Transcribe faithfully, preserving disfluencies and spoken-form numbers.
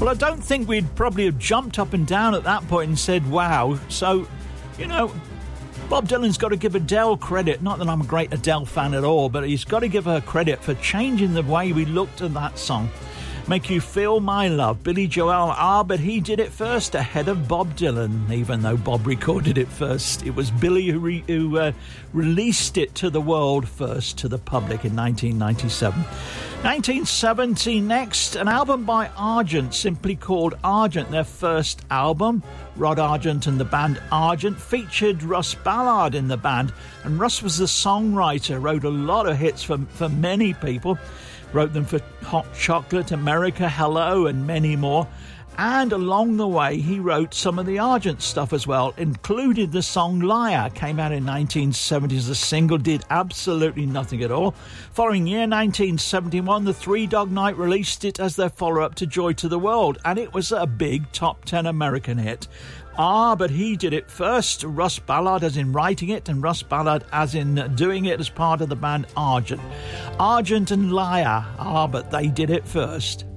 Well, I don't think we'd probably have jumped up and down at that point and said, wow. So, you know, Bob Dylan's got to give Adele credit. Not that I'm a great Adele fan at all, but he's got to give her credit for changing the way we looked at that song. Make You Feel My Love, Billy Joel. Ah, but he did it first ahead of Bob Dylan, even though Bob recorded it first. It was Billy who, re- who uh, released it to the world first, to the public in nineteen ninety-seven. nineteen seventy next, an album by Argent, simply called Argent, their first album. Rod Argent and the band Argent featured Russ Ballard in the band, and Russ was the songwriter, wrote a lot of hits for, for many people. Wrote them for Hot Chocolate, America, Hello, and many more. And along the way, he wrote some of the Argent stuff as well, including the song Liar. Came out in nineteen seventy as a single, did absolutely nothing at all. Following year, nineteen seventy-one, the Three Dog Night released it as their follow-up to Joy to the World, and it was a big top ten American hit. Ah, but he did it first. Russ Ballard as in writing it, and Russ Ballard as in doing it as part of the band Argent. Argent and Liar. Ah, but they did it first.